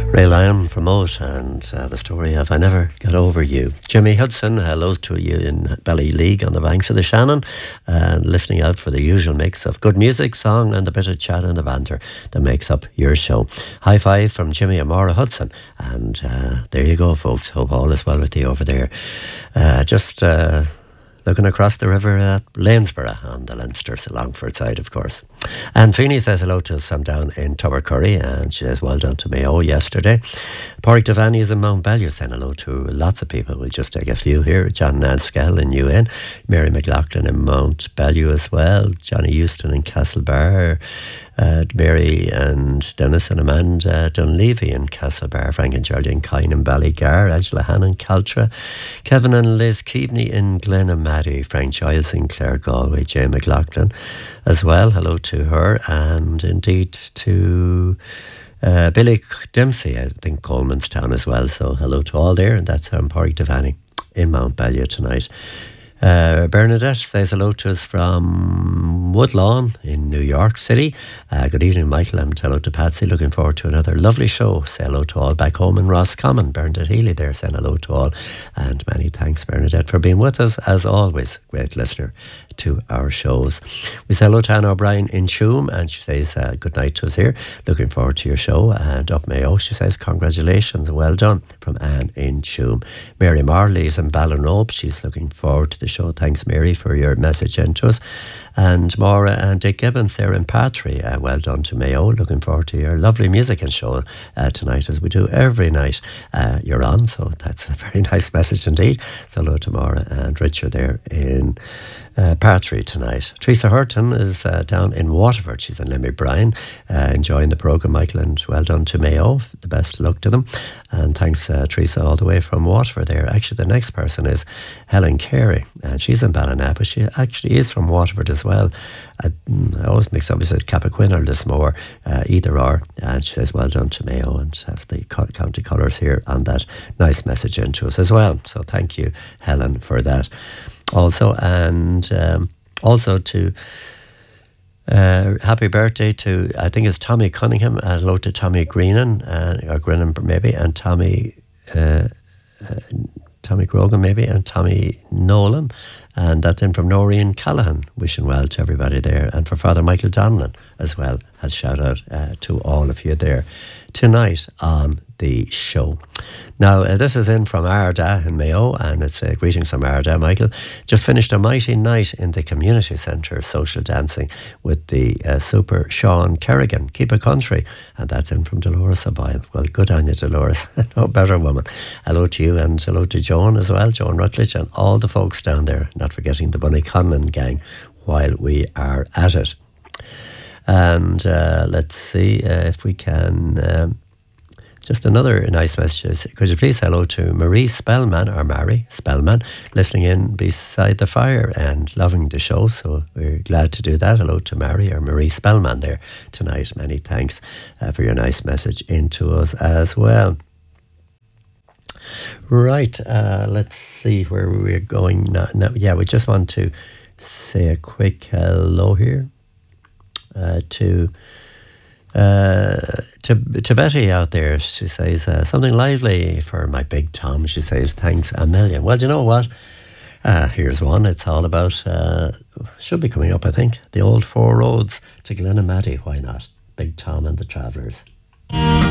Ray Lyon from Oat and the story of I Never Got Over You. Jimmy Hudson, hello to you in Ballyleague on the banks of the Shannon, and listening out for the usual mix of good music, song and a bit of chat and the banter that makes up your show. High five from Jimmy and Maura Hudson, and there you go folks, hope all is well with you over there. Just looking across the river at Lanesborough on the Leinster's Longford side, of course. And Feeney says hello to us. I'm down in Tubbercurry, and she says well done to Mayo yesterday. Pádraig Devaney is in Mount Balliol, saying hello to lots of people. We'll just take a few here. John Nanskell in UN, Mary McLaughlin in Mount Balliol as well, Johnny Houston in Castlebar, Mary and Dennis and Amanda Dunleavy in Castlebar, Frank and Geraldine Kine in Ballygar, Angela Hannon Caltra, Kevin and Liz Keaveney in Glenamaddy, Frank Giles in Clare Galway, Jane McLaughlin as well, hello to her, and indeed to Billy Dempsey, I think Colemanstown as well, so hello to all there, and that's Pádraig Devaney in Mount Balliol tonight. Bernadette says hello to us from Woodlawn in New York City. Good evening, Michael, and hello to Patsy. Looking forward to another lovely show. Say hello to all back home in Roscommon. Bernadette Healy there saying hello to all, and many thanks, Bernadette, for being with us as always. Great listener to our shows. We say hello to Anne O'Brien in Tuam, and she says good night to us here. Looking forward to your show. And up Mayo, she says congratulations, well done, from Anne in Tuam. Mary Marley is in Ballinrobe. She's looking forward to the show. Thanks, Mary, for your message into us. And Maura and Dick Gibbons there in Patry. Well done to Mayo. Looking forward to your lovely music and show tonight, as we do every night you're on. So that's a very nice message indeed. So hello to Maura and Richard there in Patry tonight. Teresa Hurton is down in Waterford. She's in Limmy Bryan, enjoying the programme, Michael, and well done to Mayo. The best luck to them. And thanks, Teresa, all the way from Waterford there. Actually, the next person is Helen Carey, and she's in Ballina, but she actually is from Waterford as well. I always mix up, is it Cappoquin or Lismore? Either or. And she says well done to Mayo, and has the county colours here on that nice message into us as well. So thank you, Helen, for that. Also, and also to happy birthday to, I think it's Tommy Cunningham. Hello to Tommy Greenan, or Grinnan maybe, and Tommy Grogan maybe, and Tommy Nolan. And that's in from Noreen Callahan, wishing well to everybody there. And for Father Michael Donlan as well, a shout out to all of you there tonight on the show. Now, this is in from Arda in Mayo, and it's greetings from Arda, Michael. Just finished a mighty night in the community centre social dancing with the super Sean Kerrigan, Keep It Country, and that's in from Dolores O'Boyle. Well, good on you, Dolores. No better woman. Hello to you, and hello to Joan as well, Joan Rutledge, and all the folks down there, not forgetting the Bunny Conlon gang while we are at it. And let's see if we can... just another nice message. Could you please hello to Marie Spellman, or Mary Spellman, listening in beside the fire and loving the show. So we're glad to do that. Hello to Mary or Marie Spellman there tonight. Many thanks for your nice message into us as well. Right, let's see where we're going now. Yeah, we just want to say a quick hello here to Betty out there. She says something lively for my big Tom. She says thanks a million. Well, do you know what? Here's one. It's all about should be coming up, I think, the old 4 roads to Glenamaddy. Why not? Big Tom and the Travellers.